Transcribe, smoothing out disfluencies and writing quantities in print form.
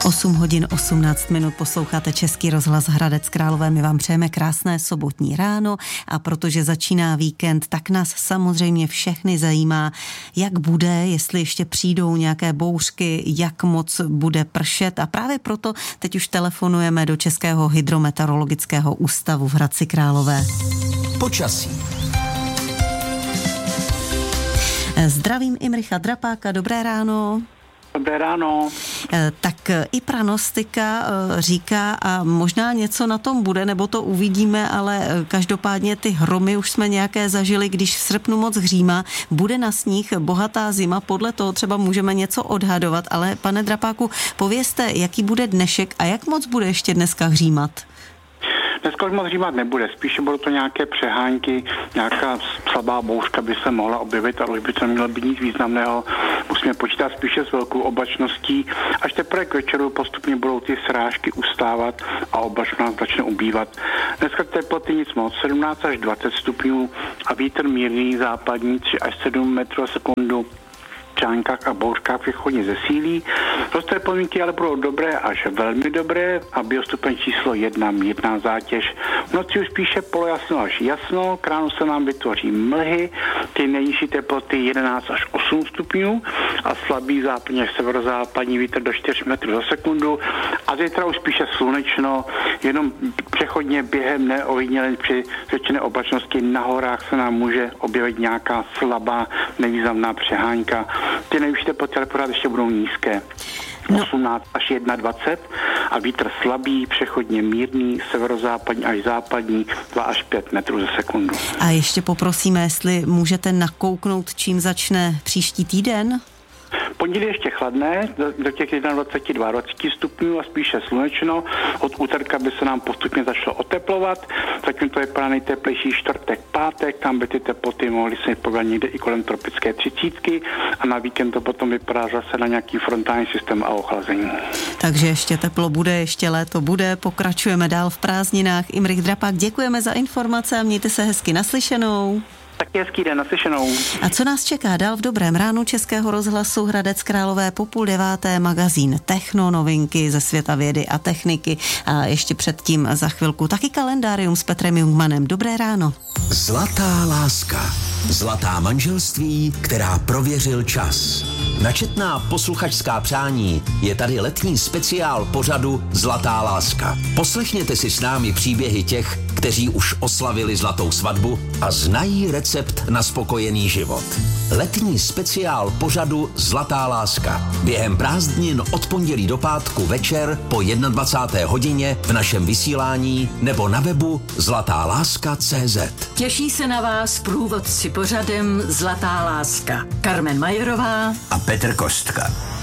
8 hodin 18 minut posloucháte Český rozhlas Hradec Králové. My vám přejeme krásné sobotní ráno a protože začíná víkend, tak nás samozřejmě všechny zajímá, jak bude, jestli ještě přijdou nějaké bouřky, jak moc bude pršet a právě proto teď už telefonujeme do Českého hydrometeorologického ústavu v Hradci Králové. Počasí. Zdravím Imricha Drapáka, dobré ráno. Dobré ráno. Tak i pranostika říká a možná něco na tom bude, nebo to uvidíme, ale každopádně ty hromy už jsme nějaké zažili, když v srpnu moc hřímá, bude na sníh bohatá zima, podle toho třeba můžeme něco odhadovat, ale pane Drapáku, povězte, jaký bude dnešek a jak moc bude ještě dneska hřímat? Dneska už moc hřímat nebude, spíše budou to nějaké přehánky, nějaká slabá bouřka by se mohla objevit, ale už by to nemělo být nic významného. Musíme počítat spíše s velkou oblačností, až teprve k večeru postupně budou ty srážky ustávat a oblačnost začne ubývat. Dneska teploty nic moc, 17 až 20 stupňů a vítr mírný západní 3 až 7 metrů za sekundu. Čánkách a bouřkách vychodně zesílí. Prosté podmínky ale budou dobré až velmi dobré a biostupeň číslo 1 mírná zátěž. V noci už spíše polojasno až jasno, k ránu se nám vytvoří mlhy, ty nejnižší teploty 11 až 8 stupňů a slabý západní až severozápadní vítr do 4 metrů za sekundu a zítra už spíše slunečno, jenom přechodně během neojediněle při zvětšené oblačnosti na horách se nám může objevit nějaká slabá nevýznamná přehánka. Ty nejvyšší teploty ale pořád ještě budou nízké. 18 až 21 a vítr slabý, přechodně mírný, severozápadní až západní 2 až 5 metrů za sekundu. A ještě poprosíme, jestli můžete nakouknout, čím začne příští týden? Pondělí ještě chladné, do těch 21-22 stupňů a spíše slunečno. Od úterka by se nám postupně začalo oteplovat. Zatím to vypadá nejteplejší čtvrtek, pátek, tam by ty teploty mohly se pohybovat někde i kolem tropické 30 a na víkend to potom vypadá zase na nějaký frontální systém a ochlazení. Takže ještě teplo bude, ještě léto bude, pokračujeme dál v prázdninách. Imrich Drapák, děkujeme za informace a mějte se hezky, naslyšenou. Taky hezký den, naslyšenou. A co nás čeká dál v dobrém ránu Českého rozhlasu Hradec Králové po 8:30 magazín Techno, novinky ze světa vědy a techniky a ještě předtím za chvilku taky kalendárium s Petrem Jungmanem. Dobré ráno. Zlatá láska. Zlatá manželství, která prověřil čas. Na četná posluchačská přání je tady letní speciál pořadu Zlatá láska. Poslechněte si s námi příběhy těch, kteří už oslavili zlatou svatbu a znají recept na spokojený život. Letní speciál pořadu Zlatá láska. Během prázdnin od pondělí do pátku večer po 21. hodině v našem vysílání nebo na webu zlatáláska.cz. Těší se na vás průvodci pořadem Zlatá láska. Carmen Majerová a Petr Kostka.